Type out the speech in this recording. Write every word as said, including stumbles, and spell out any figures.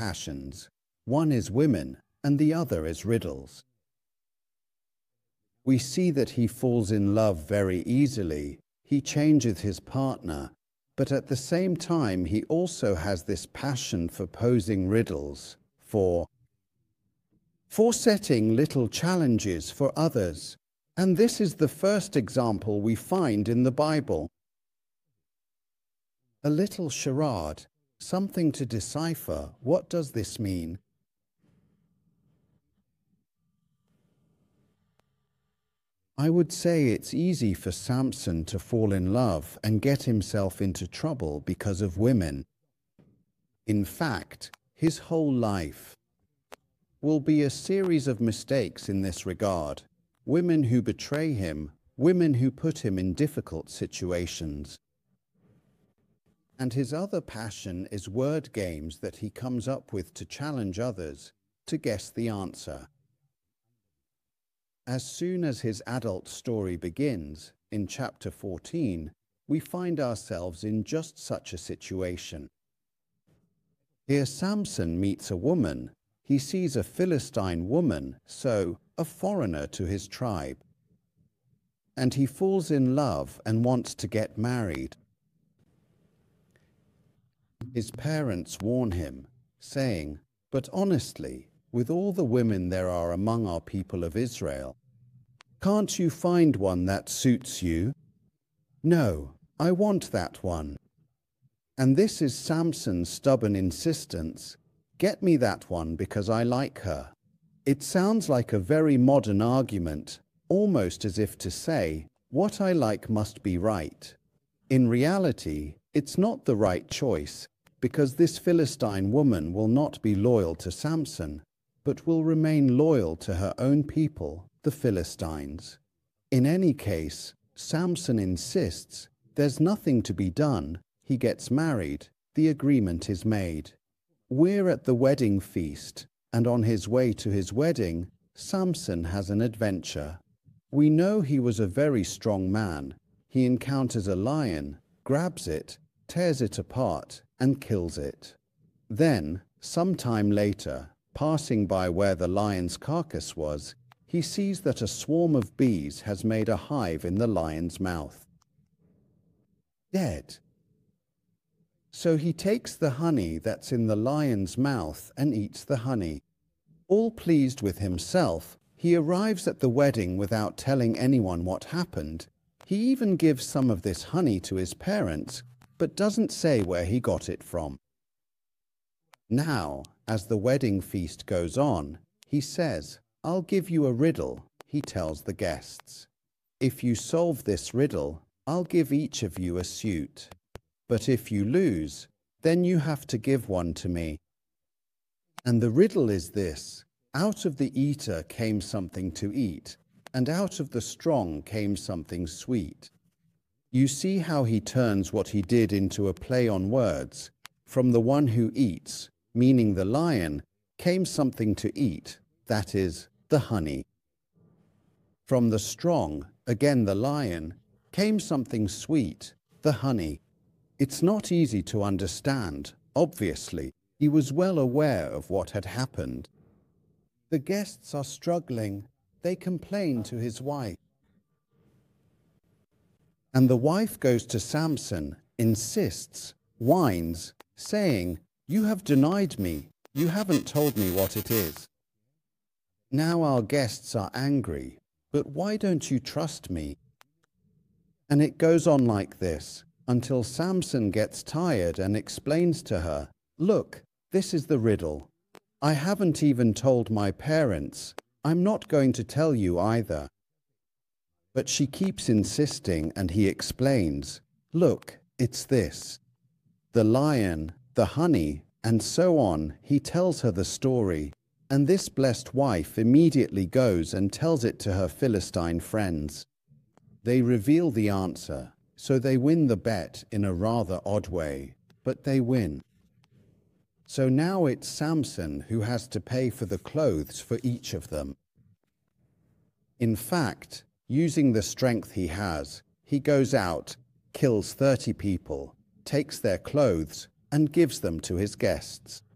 passions. One is women, and the other is riddles. We see that he falls in love very easily. He changes his partner, but at the same time he also has this passion for posing riddles, for, for setting little challenges for others. And this is the first example we find in the Bible. A little charade, something to decipher. What does this mean? I would say it's easy for Samson to fall in love and get himself into trouble because of women. In fact, his whole life will be a series of mistakes in this regard. Women who betray him, women who put him in difficult situations. And his other passion is word games that he comes up with to challenge others to guess the answer. As soon as his adult story begins, in chapter fourteen, we find ourselves in just such a situation. Here Samson meets a woman. He sees a Philistine woman, so a foreigner to his tribe. And he falls in love and wants to get married. His parents warn him, saying, "But honestly, with all the women there are among our people of Israel, can't you find one that suits you?" "No, I want that one." And this is Samson's stubborn insistence. "Get me that one because I like her." It sounds like a very modern argument, almost as if to say, what I like must be right. In reality, it's not the right choice, because this Philistine woman will not be loyal to Samson, but will remain loyal to her own people, the Philistines. In any case, Samson insists there's nothing to be done. He gets married. The agreement is made. We're at the wedding feast, and on his way to his wedding, Samson has an adventure. We know he was a very strong man. He encounters a lion, grabs it, tears it apart, and kills it. Then, some time later, passing by where the lion's carcass was, he sees that a swarm of bees has made a hive in the lion's mouth. Dead. So he takes the honey that's in the lion's mouth and eats the honey. All pleased with himself, he arrives at the wedding without telling anyone what happened. He even gives some of this honey to his parents, but doesn't say where he got it from. Now, as the wedding feast goes on, he says, "I'll give you a riddle," he tells the guests. "If you solve this riddle, I'll give each of you a suit. But if you lose, then you have to give one to me." And the riddle is this: out of the eater came something to eat, and out of the strong came something sweet. You see how he turns what he did into a play on words. From the one who eats, meaning the lion, came something to eat, that is, the honey. From the strong, again the lion, came something sweet, the honey. It's not easy to understand, obviously. He was well aware of what had happened. The guests are struggling. They complain to his wife. And the wife goes to Samson, insists, whines, saying, "You have denied me. You haven't told me what it is." Now our guests are angry, but why don't you trust me? And it goes on like this, until Samson gets tired and explains to her, "Look, this is the riddle. I haven't even told my parents. I'm not going to tell you either." But she keeps insisting, and he explains, "Look, it's this. The lion, the honey, and so on." He tells her the story, and this blessed wife immediately goes and tells it to her Philistine friends. They reveal the answer, so they win the bet in a rather odd way, but they win. So now it's Samson who has to pay for the clothes for each of them. In fact, using the strength he has, he goes out, kills thirty people, takes their clothes, and gives them to his guests.